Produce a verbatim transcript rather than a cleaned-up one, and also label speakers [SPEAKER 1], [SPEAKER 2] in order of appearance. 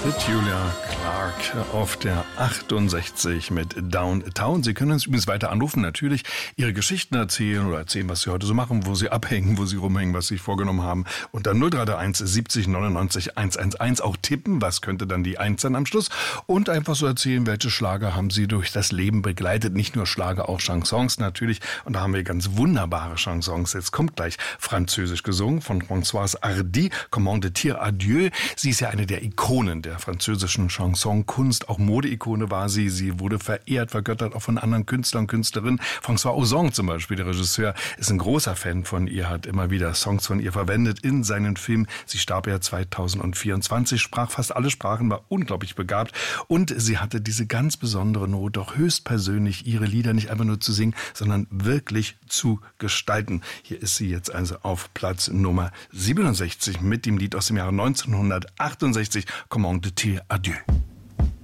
[SPEAKER 1] Julia Clark auf der achtundsechzig mit Downtown. Sie können uns übrigens weiter anrufen, natürlich Ihre Geschichten erzählen oder erzählen, was Sie heute so machen, wo Sie abhängen, wo Sie rumhängen, was Sie sich vorgenommen haben. Und dann null drei drei eins siebzig neunundneunzig hundertelf, auch tippen, was könnte dann die eins sein am Schluss. Und einfach so erzählen, welche Schlager haben Sie durch das Leben begleitet. Nicht nur Schlager, auch Chansons natürlich. Und da haben wir ganz wunderbare Chansons. Jetzt kommt gleich französisch gesungen von Françoise Hardy, Comment de dire adieu. Sie ist ja eine der Ikonen der französischen Chansonkunst, auch Modeikone war sie. Sie wurde verehrt, vergöttert auch von anderen Künstlern und Künstlerinnen. François Ozon zum Beispiel, der Regisseur, ist ein großer Fan von ihr, hat immer wieder Songs von ihr verwendet in seinen Filmen. Sie starb ja zweitausendvierundzwanzig, sprach fast alle Sprachen, war unglaublich begabt und sie hatte diese ganz besondere Not, doch höchstpersönlich ihre Lieder nicht einfach nur zu singen, sondern wirklich zu gestalten. Hier ist sie jetzt also auf Platz Nummer siebenundsechzig mit dem Lied aus dem Jahre neunzehnhundertachtundsechzig, Comment de dire adieu.